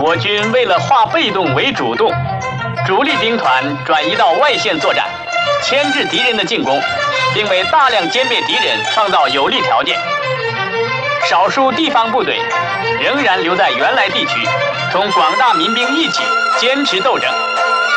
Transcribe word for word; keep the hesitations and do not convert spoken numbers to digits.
我军为了化被动为主动，主力兵团转移到外线作战，牵制敌人的进攻，并为大量歼灭敌人创造有利条件。少数地方部队仍然留在原来地区，同广大民兵一起坚持斗争。